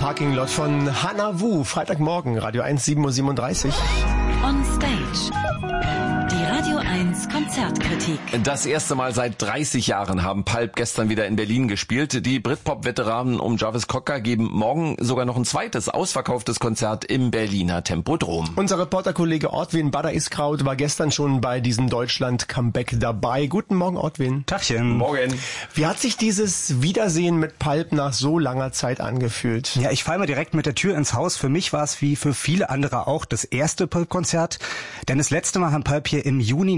Parking Lot von Hannah Wu. Freitagmorgen, Radio 1, 7:37 Uhr. On Stage. Die Radio 1 Konzertkritik. Das erste Mal seit 30 Jahren haben Pulp gestern wieder in Berlin gespielt. Die Britpop-Veteranen um Jarvis Cocker geben morgen sogar noch ein zweites ausverkauftes Konzert im Berliner Tempodrom. Unser Reporterkollege Ortwin Bader-Iskraut war gestern schon bei diesem Deutschland-Comeback dabei. Guten Morgen, Ortwin. Tagchen. Morgen. Wie hat sich dieses Wiedersehen mit Pulp nach so langer Zeit angefühlt? Ja, ich falle mal direkt mit der Tür ins Haus. Für mich war es wie für viele andere auch das erste Pulp-Konzert. Denn das letzte Mal haben Pulp hier im Juni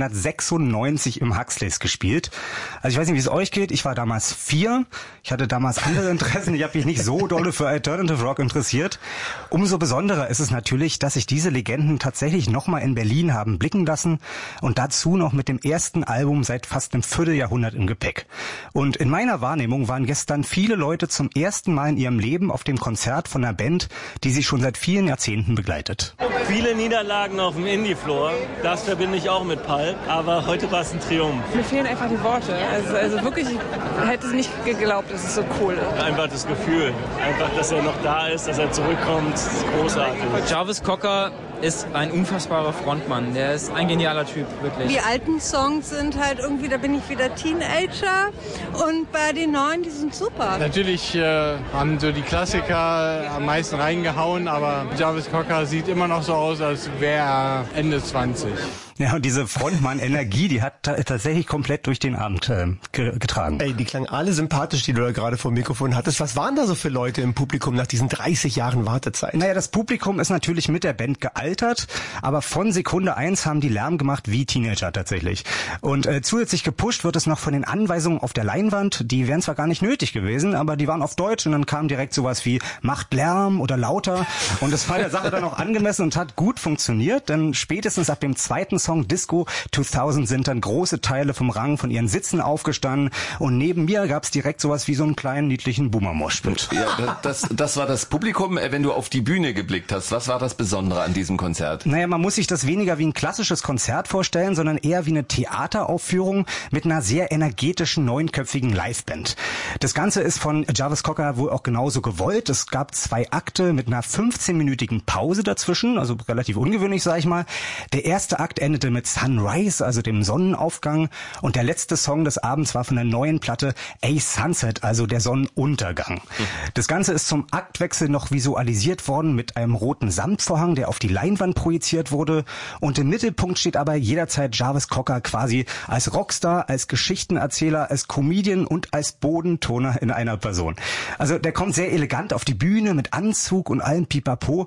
1996 im Huxleys gespielt. Also ich weiß nicht, wie es euch geht. Ich war damals 4. Ich hatte damals andere Interessen. Ich habe mich nicht so dolle für Alternative Rock interessiert. Umso besonderer ist es natürlich, dass sich diese Legenden tatsächlich nochmal in Berlin haben blicken lassen. Und dazu noch mit dem ersten Album seit fast einem Vierteljahrhundert im Gepäck. Und in meiner Wahrnehmung waren gestern viele Leute zum ersten Mal in ihrem Leben auf dem Konzert von einer Band, die sie schon seit vielen Jahrzehnten begleitet. Viele Niederlagen auf dem Indie-Floor, das verbinde ich auch mit Pulp, aber heute war es ein Triumph. Mir fehlen einfach die Worte. Also wirklich, ich hätte es nicht geglaubt, dass es so cool ist. Einfach das Gefühl, einfach, dass er noch da ist, dass er zurückkommt, das ist großartig. Jarvis Cocker ist ein unfassbarer Frontmann. Der ist ein genialer Typ, wirklich. Die alten Songs sind halt irgendwie, da bin ich wieder Teenager und bei den neuen, die sind super. Natürlich haben so die Klassiker am meisten reingehauen, aber Jarvis Cocker sieht immer noch so aus, als wäre er Ende 20. Ja, und diese Frontmann-Energie, die hat tatsächlich komplett durch den Abend getragen. Ey, die klangen alle sympathisch, die du da gerade vor dem Mikrofon hattest. Was waren da so für Leute im Publikum nach diesen 30 Jahren Wartezeit? Naja, das Publikum ist natürlich mit der Band gealtert, aber von Sekunde 1 haben die Lärm gemacht wie Teenager tatsächlich. Und zusätzlich gepusht wird es noch von den Anweisungen auf der Leinwand. Die wären zwar gar nicht nötig gewesen, aber die waren auf Deutsch und dann kam direkt sowas wie macht Lärm oder lauter. Und das war der Sache dann auch angemessen und hat gut funktioniert, denn spätestens ab dem zweiten Song Disco 2000 sind dann große Teile vom Rang von ihren Sitzen aufgestanden und neben mir gab's direkt sowas wie so einen kleinen niedlichen Boomer-Moshpit. Ja, das war das Publikum, wenn du auf die Bühne geblickt hast. Was war das Besondere an diesem Konzert? Naja, man muss sich das weniger wie ein klassisches Konzert vorstellen, sondern eher wie eine Theateraufführung mit einer sehr energetischen, neunköpfigen Liveband. Das Ganze ist von Jarvis Cocker wohl auch genauso gewollt. Es gab 2 Akte mit einer 15-minütigen Pause dazwischen, also relativ ungewöhnlich, sag ich mal. Der erste Akt endete mit Sunrise, also dem Sonnenaufgang, und der letzte Song des Abends war von der neuen Platte A Sunset, also der Sonnenuntergang. Das Ganze ist zum Aktwechsel noch visualisiert worden mit einem roten Samtvorhang, der auf die Leinwand projiziert wurde, und im Mittelpunkt steht aber jederzeit Jarvis Cocker quasi als Rockstar, als Geschichtenerzähler, als Comedian und als Bodentoner in einer Person. Also der kommt sehr elegant auf die Bühne mit Anzug und allem Pipapo,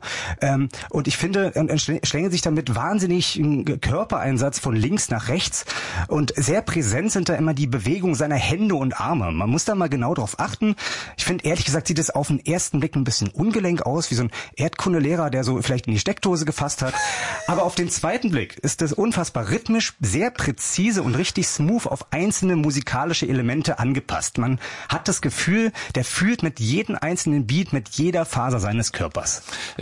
und ich finde, er schlängelt sich damit wahnsinnig Körpereinsatz von links nach rechts, und sehr präsent sind da immer die Bewegungen seiner Hände und Arme. Man muss da mal genau drauf achten. Ich finde, ehrlich gesagt, sieht es auf den ersten Blick ein bisschen ungelenk aus, wie so ein Erdkundelehrer, der so vielleicht in die Steckdose gefasst hat. Aber auf den zweiten Blick ist es unfassbar rhythmisch, sehr präzise und richtig smooth auf einzelne musikalische Elemente angepasst. Man hat das Gefühl, der fühlt mit jedem einzelnen Beat, mit jeder Faser seines Körpers.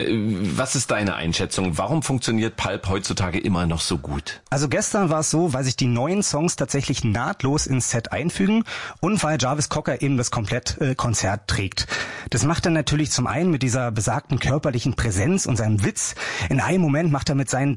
Was ist deine Einschätzung? Warum funktioniert Pulp heutzutage immer noch so gut? Also gestern war es so, weil sich die neuen Songs tatsächlich nahtlos ins Set einfügen und weil Jarvis Cocker eben das Konzert trägt. Das macht er natürlich zum einen mit dieser besagten körperlichen Präsenz und seinem Witz. In einem Moment macht er mit seinen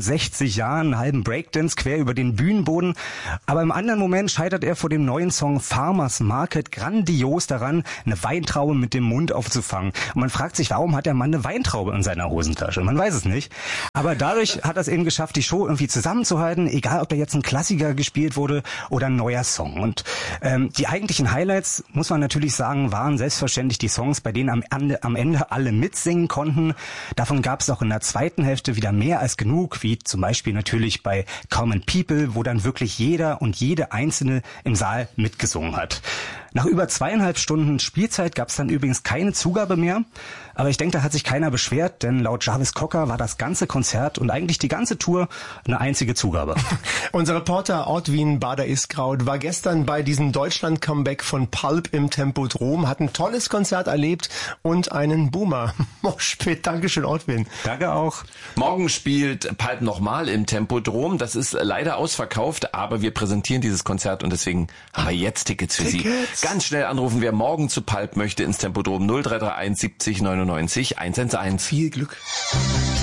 63 Jahren einen halben Breakdance quer über den Bühnenboden. Aber im anderen Moment scheitert er vor dem neuen Song Farmers Market grandios daran, eine Weintraube mit dem Mund aufzufangen. Und man fragt sich, warum hat der Mann eine Weintraube in seiner Hosentasche? Man weiß es nicht. Aber dadurch hat er es eben geschafft, die Show irgendwie zusammenzuhalten, egal ob da jetzt ein Klassiker gespielt wurde oder ein neuer Song. Und die eigentlichen Highlights, muss man natürlich sagen, waren selbstverständlich die Songs, bei denen am Ende alle mitsingen konnten. Davon gab es auch in der zweiten Hälfte wieder mehr als genug, wie zum Beispiel natürlich bei Common People, wo dann wirklich jeder und jede Einzelne im Saal mitgesungen hat. Nach über 2,5 Stunden Spielzeit gab es dann übrigens keine Zugabe mehr. Aber ich denke, da hat sich keiner beschwert, denn laut Jarvis Cocker war das ganze Konzert und eigentlich die ganze Tour eine einzige Zugabe. Unser Reporter Ortwin Bader-Iskraut war gestern bei diesem Deutschland-Comeback von Pulp im Tempodrom, hat ein tolles Konzert erlebt und einen Boomer. Moshpit. Dankeschön, Ortwin. Danke auch. Morgen spielt Pulp nochmal im Tempodrom. Das ist leider ausverkauft, aber wir präsentieren dieses Konzert und deswegen haben wir jetzt Tickets für Sie. Ganz schnell anrufen, wer morgen zu Pulp möchte ins Tempodrom 0331 70 99 111. Viel Glück.